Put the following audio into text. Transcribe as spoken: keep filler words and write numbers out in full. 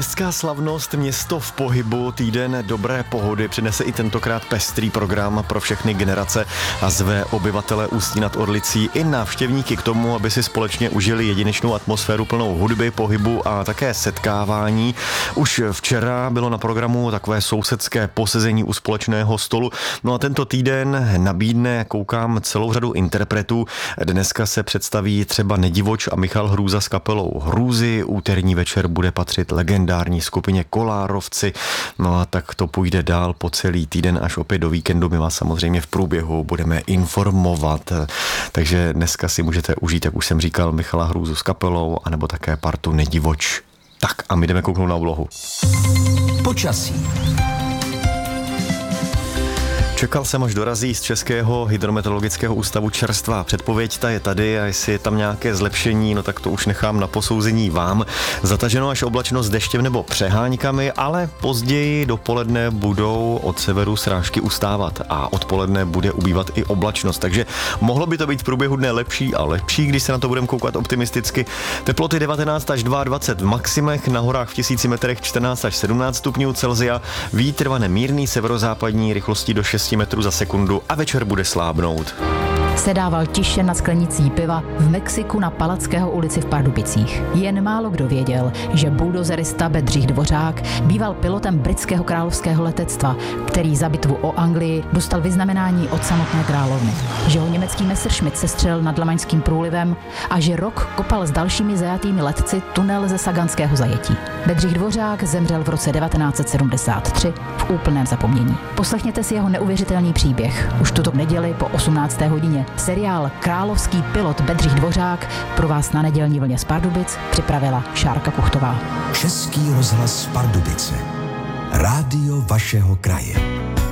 Městská slavnost, město v pohybu, týden dobré pohody přinese i tentokrát pestrý program pro všechny generace a zve obyvatele Ústí nad Orlicí i návštěvníky k tomu, aby si společně užili jedinečnou atmosféru plnou hudby, pohybu a také setkávání. Už včera bylo na programu takové sousedské posezení u společného stolu. No a tento týden nabídne, koukám, celou řadu interpretů. Dneska se představí třeba Nedivoč a Michal Hrůza s kapelou Hrůzy. Úterní večer bude patřit legendární skupině Kolárovci. No a tak to půjde dál po celý týden až opět do víkendu. My vás samozřejmě v průběhu budeme informovat. Takže dneska si můžete užít, jak už jsem říkal, Michala Hrůzu s kapelou, anebo také partu Nedivoč. Tak a my jdeme kouknout na úlohu. Počasí. Čekal jsem, až dorazí z Českého hydrometeorologického ústavu čerstvá předpověď, ta je tady a jestli je tam nějaké zlepšení, no tak to už nechám na posouzení vám. Zataženo až oblačno s deštěm nebo přeháňkami, ale později dopoledne budou od severu srážky ustávat a odpoledne bude ubývat i oblačnost, takže mohlo by to být v průběhu dne lepší a lepší, když se na to budeme koukat optimisticky. Teploty devatenáct až dvacet dva v maximech, na horách v tisíci metrech čtrnáct až sedmnáct stupňů Celsia, vítr vane mírný severozápadní rychlostí do šesti metrů za sekundu a večer bude slábnout. Sedával tiše nad sklenicí piva v Mexiku na Palackého ulici v Pardubicích. Jen málo kdo věděl, že buldozerista Bedřich Dvořák býval pilotem britského královského letectva, který za bitvu o Anglii dostal vyznamenání od samotné královny. Že ho německý Messerschmitt sestřelil nad Lamaňským průlivem a že rok kopal s dalšími zajatými letci tunel ze Saganského zajetí. Bedřich Dvořák zemřel v roce devatenáct set sedmdesát tři v úplném zapomnění. Poslechněte si jeho neuvěřitelný příběh už tuto neděli po osmnácté hodině. Seriál Královský pilot Bedřich Dvořák pro vás na nedělní vlně z Pardubic připravila Šárka Kuchtová. Český rozhlas Pardubice. Rádio vašeho kraje.